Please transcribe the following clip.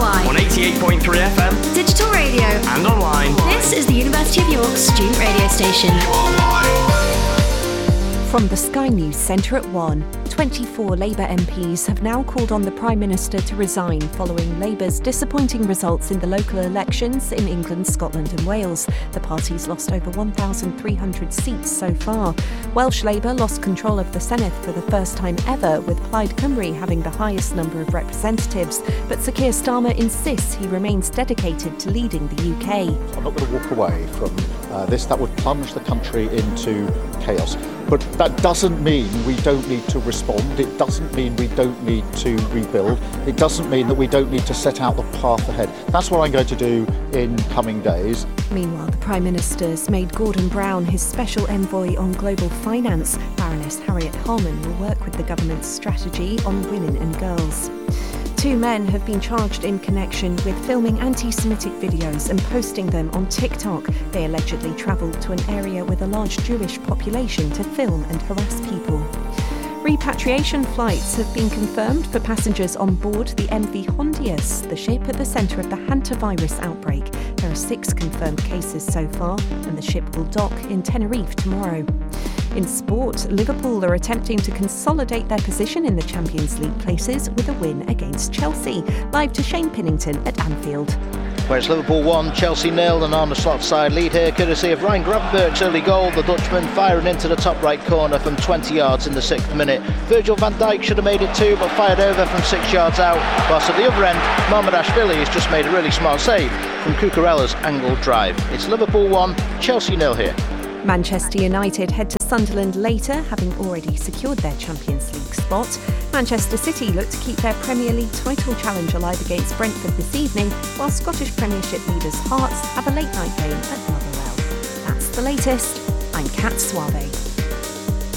RRY. On 88.3 FM. Digital radio. And online. This is the University of York student radio station. From the Sky News Centre at 1, 24 Labour MPs have now called on the Prime Minister to resign following Labour's disappointing results in the local elections in England, Scotland and Wales. The party's lost over 1,300 seats so far. Welsh Labour lost control of the Senedd for the first time ever, with Plaid Cymru having the highest number of representatives. But Sir Keir Starmer insists he remains dedicated to leading the UK. I'm not going to walk away from this. That would plunge the country into chaos. But that doesn't mean we don't need to respond. It doesn't mean we don't need to rebuild. It doesn't mean that we don't need to set out the path ahead. That's what I'm going to do in coming days. Meanwhile, the Prime Minister's made Gordon Brown his special envoy on global finance. Baroness Harriet Harman will work with the government's strategy on women and girls. 2 men have been charged in connection with filming anti-Semitic videos and posting them on TikTok. They allegedly travelled to an area with a large Jewish population to film and harass people. Repatriation flights have been confirmed for passengers on board the MV Hondius, the ship at the centre of the hantavirus outbreak. There are 6 confirmed cases so far, and the ship will dock in Tenerife tomorrow. In sport, Liverpool are attempting to consolidate their position in the Champions League places with a win against Chelsea. Live to Shane Pinnington at Anfield. Where it's Liverpool 1, Chelsea 0, and on the slot side lead here courtesy of Ryan Gravenberch's early goal, the Dutchman firing into the top right corner from 20 yards in the 6th minute. Virgil van Dijk should have made it 2, but fired over from 6 yards out, whilst at the other end, Mamardashvili has just made a really smart save from Cucurella's angled drive. It's Liverpool 1, Chelsea 0 here. Manchester United head to Sunderland later, having already secured their Champions League spot. Manchester City look to keep their Premier League title challenge alive against Brentford this evening, while Scottish Premiership leaders Hearts have a late night game at Motherwell. That's the latest. I'm Kat Suave.